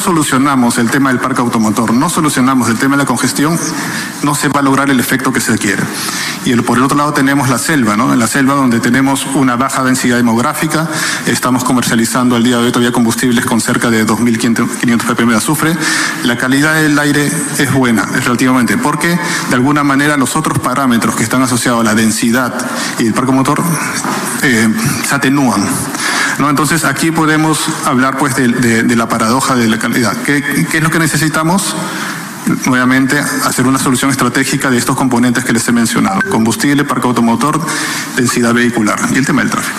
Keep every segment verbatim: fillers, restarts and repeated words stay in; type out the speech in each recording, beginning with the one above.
solucionamos el tema del parque automotor, no solucionamos el tema de la congestión, no se va a lograr el efecto que se quiere. Y el, por el otro lado tenemos la selva, ¿no? En la selva donde tenemos una baja densidad demográfica, estamos comercializando al día de hoy todavía combustibles con cerca de dos mil quinientos ppm de azufre. La calidad del aire es buena, es relativamente, porque de alguna manera los otros parámetros que están asociados a la densidad y el parque motor eh, se atenúan, ¿no? Entonces aquí podemos hablar pues de, de, de la paradoja de la calidad. ¿Qué, qué es lo que necesitamos? Nuevamente, hacer una solución estratégica de estos componentes que les he mencionado: combustible, parque automotor, densidad vehicular y el tema del tráfico.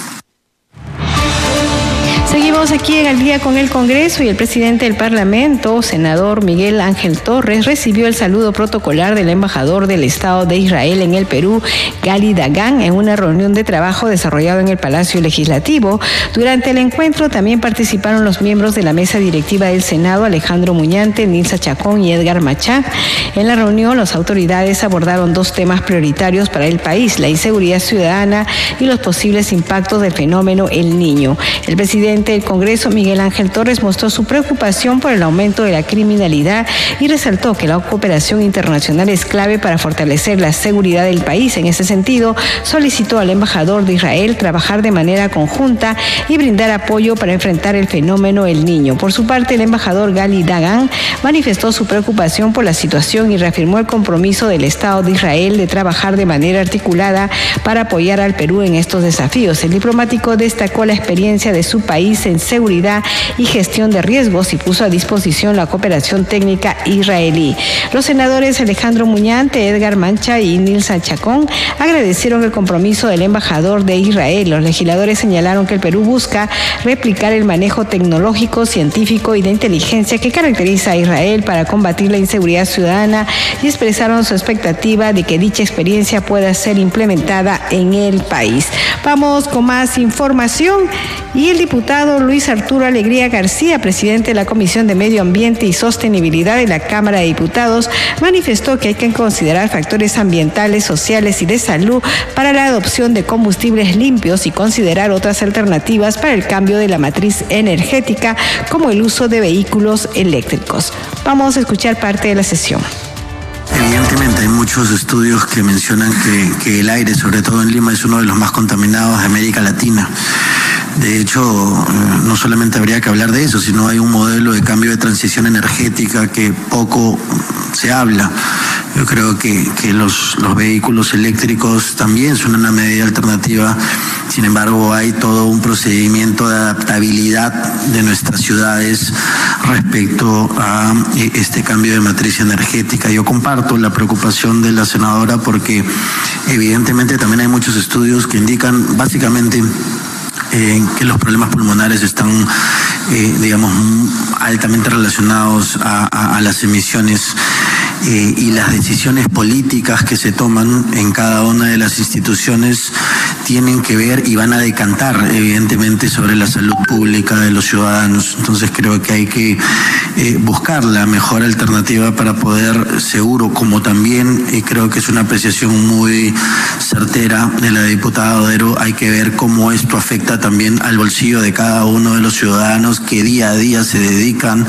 Seguimos aquí en Al Día con el Congreso y el presidente del Parlamento, senador Miguel Ángel Torres, recibió el saludo protocolar del embajador del Estado de Israel en el Perú, Gali Dagan, en una reunión de trabajo desarrollada en el Palacio Legislativo. Durante el encuentro también participaron los miembros de la mesa directiva del Senado, Alejandro Muñante, Nilsa Chacón y Edgar Machá. En la reunión, las autoridades abordaron dos temas prioritarios para el país: la inseguridad ciudadana y los posibles impactos del fenómeno El Niño. El presidente del Congreso, Miguel Ángel Torres, mostró su preocupación por el aumento de la criminalidad y resaltó que la cooperación internacional es clave para fortalecer la seguridad del país. En ese sentido, solicitó al embajador de Israel trabajar de manera conjunta y brindar apoyo para enfrentar el fenómeno El Niño. Por su parte, el embajador Gali Dagan manifestó su preocupación por la situación y reafirmó el compromiso del Estado de Israel de trabajar de manera articulada para apoyar al Perú en estos desafíos. El diplomático destacó la experiencia de su país en seguridad y gestión de riesgos y puso a disposición la cooperación técnica israelí. Los senadores Alejandro Muñante, Edgar Mancha y Nilsa Chacón agradecieron el compromiso del embajador de Israel. Los legisladores señalaron que el Perú busca replicar el manejo tecnológico, científico y de inteligencia que caracteriza a Israel para combatir la inseguridad ciudadana y expresaron su expectativa de que dicha experiencia pueda ser implementada en el país. Vamos con más información. Y el diputado Luis Arturo Alegría García, presidente de la Comisión de Medio Ambiente y Sostenibilidad de la Cámara de Diputados, manifestó que hay que considerar factores ambientales, sociales y de salud para la adopción de combustibles limpios y considerar otras alternativas para el cambio de la matriz energética, como el uso de vehículos eléctricos. Vamos a escuchar parte de la sesión. Evidentemente hay muchos estudios que mencionan que, que el aire, sobre todo en Lima, es uno de los más contaminados de América Latina. De hecho, no solamente habría que hablar de eso, sino hay un modelo de cambio de transición energética que poco se habla. Yo creo que, que los, los vehículos eléctricos también son una medida alternativa. Sin embargo, hay todo un procedimiento de adaptabilidad de nuestras ciudades respecto a este cambio de matriz energética. Yo comparto la preocupación de la senadora porque evidentemente también hay muchos estudios que indican básicamente Eh, que los problemas pulmonares están, eh, digamos, altamente relacionados a, a, a las emisiones eh, y las decisiones políticas que se toman en cada una de las instituciones tienen que ver y van a decantar, evidentemente, sobre la salud pública de los ciudadanos. Entonces creo que hay que eh, buscar la mejor alternativa para poder, seguro, como también eh, creo que es una apreciación muy certera de la diputada Odero, hay que ver cómo esto afecta también al bolsillo de cada uno de los ciudadanos que día a día se dedican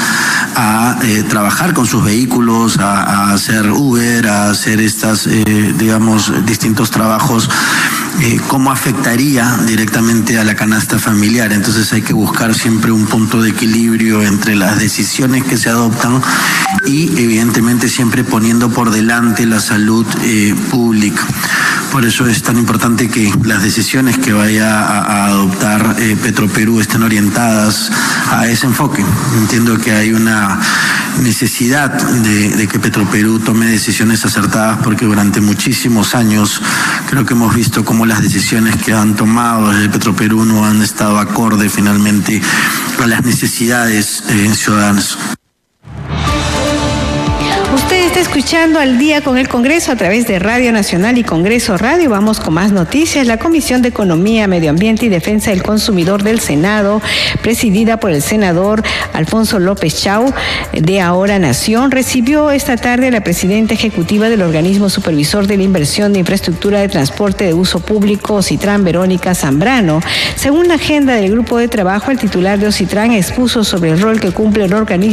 a eh, trabajar con sus vehículos, a, a hacer Uber, a hacer estas, eh, digamos, distintos trabajos. Eh, cómo afectaría directamente a la canasta familiar. Entonces hay que buscar siempre un punto de equilibrio entre las decisiones que se adoptan y evidentemente siempre poniendo por delante la salud eh, pública. Por eso es tan importante que las decisiones que vaya a, a adoptar eh, Petroperú estén orientadas a ese enfoque. Entiendo que hay una necesidad de, de que Petroperú tome decisiones acertadas porque durante muchísimos años creo que hemos visto cómo las decisiones que han tomado desde Petroperú no han estado acorde finalmente a las necesidades eh, ciudadanas. Usted está escuchando Al Día con el Congreso a través de Radio Nacional y Congreso Radio. Vamos con más noticias. La Comisión de Economía, Medio Ambiente y Defensa del Consumidor del Senado, presidida por el senador Alfonso López Chau, de Ahora Nación, recibió esta tarde a la presidenta ejecutiva del Organismo Supervisor de la Inversión de Infraestructura de Transporte de Uso Público, OCITRAN, Verónica Zambrano. Según la agenda del grupo de trabajo, el titular de OCITRAN expuso sobre el rol que cumple el organismo